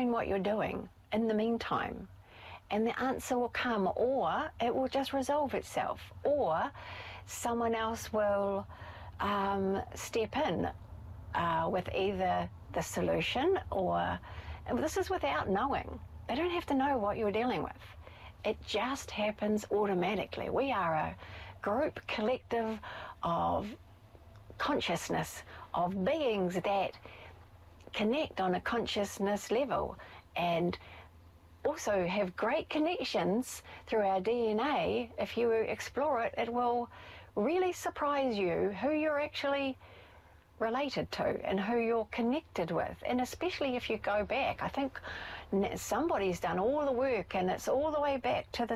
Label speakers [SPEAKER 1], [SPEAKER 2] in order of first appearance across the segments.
[SPEAKER 1] doing what you're doing in the meantime? And the answer will come, or it will just resolve itself, or someone else will step in with either the solution and this is without knowing. They don't have to know what you're dealing with. It just happens automatically. We are a group, collective of consciousness, of beings that connect on a consciousness level and also have great connections through our DNA. If you explore it, it will really surprise you who you're actually related to and who you're connected with. And especially if you go back, I think somebody's done all the work and it's all the way back to the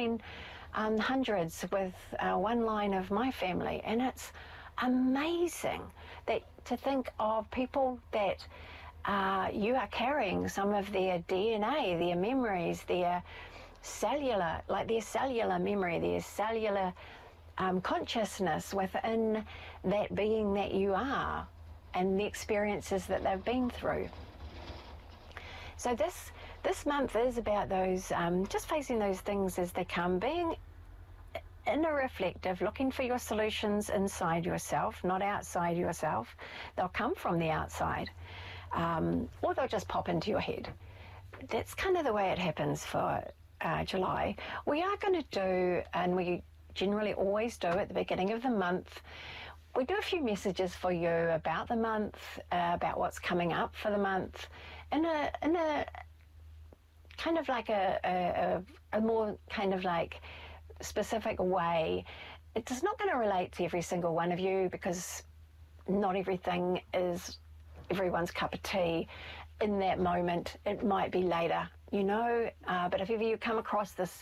[SPEAKER 1] 1600s with one line of my family. And it's amazing that to think of people that you are carrying some of their DNA, their memories, their cellular memory, their cellular consciousness within that being that you are and the experiences that they've been through. So this month is about those, just facing those things as they come, being inner reflective, looking for your solutions inside yourself, not outside yourself. They'll come from the outside, or they'll just pop into your head. That's kind of the way it happens for July. We are going to do, and we generally always do at the beginning of the month, we do a few messages for you about the month, about what's coming up for the month, in a kind of like a more kind of like specific way. It's not going to relate to every single one of you because not everything is everyone's cup of tea in that moment. It might be later, but if ever you come across this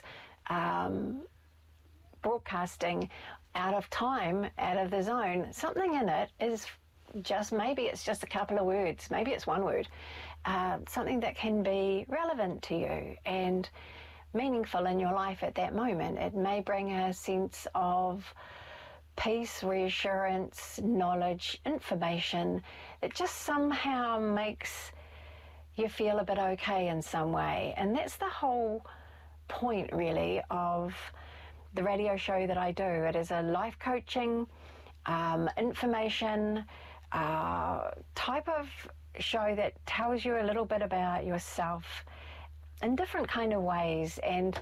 [SPEAKER 1] broadcasting out of time, out of the zone, something in it is just, maybe it's just a couple of words, maybe it's one word, something that can be relevant to you and meaningful in your life at that moment. It may bring a sense of peace, reassurance, knowledge, information that just somehow makes you feel a bit okay in some way. And that's the whole point really of the radio show that I do. It is a life coaching, information type of show that tells you a little bit about yourself in different kind of ways. And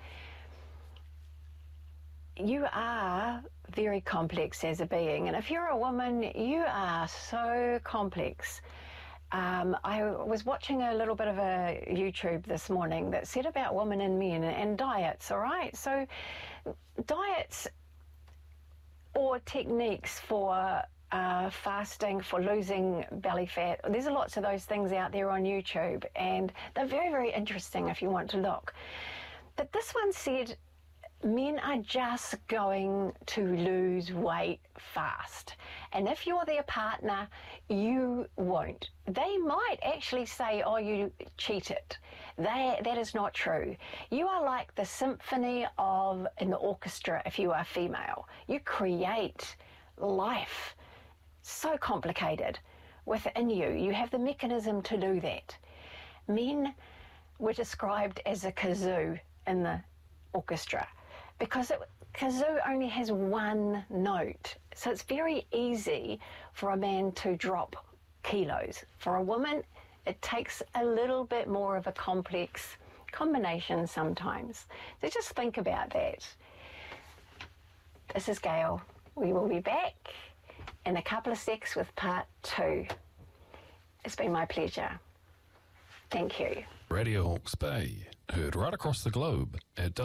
[SPEAKER 1] you are very complex as a being. And if you're a woman, you are so complex. I was watching a little bit of a YouTube this morning that said about women and men and diets, all right? So diets or techniques for fasting, for losing belly fat, there's lots of those things out there on YouTube, and they're very, very interesting if you want to look. But this one said men are just going to lose weight fast. And if you're their partner, you won't. They might actually say, oh, you cheated. That is not true. You are like the symphony of in the orchestra if you are female. You create life. So complicated within you. You have the mechanism to do that. Men were described as a kazoo in the orchestra, because kazoo only has one note. So it's very easy for a man to drop kilos. For a woman, it takes a little bit more of a complex combination sometimes. So just think about that. This is Gail. We will be back in a couple of secs with part 2. It's been my pleasure. Thank you.
[SPEAKER 2] Radio Hawke's Bay, heard right across the globe at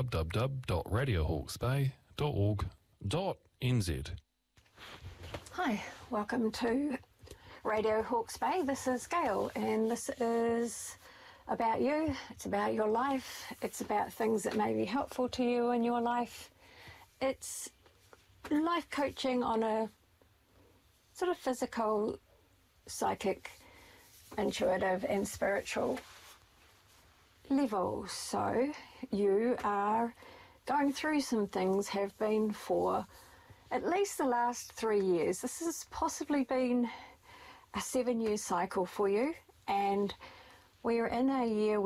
[SPEAKER 2] www.radiohawkesbay.org.nz.
[SPEAKER 1] Hi, welcome to Radio Hawke's Bay. This is Gail, and this is about you. It's about your life. It's about things that may be helpful to you in your life. It's life coaching on a sort of physical, psychic, intuitive and spiritual level. So you are going through some things, have been for at least the last 3 years. This has possibly been a 7-year cycle for you, and we're in a year